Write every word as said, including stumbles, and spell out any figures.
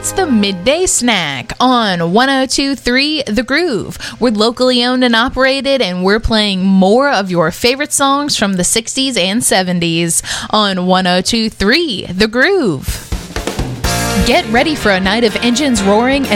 It's the Midday Snack on one oh two point three The Groove. We're locally owned and operated, and we're playing more of your favorite songs from the sixties and seventies on one oh two point three The Groove. Get ready for a night of engines roaring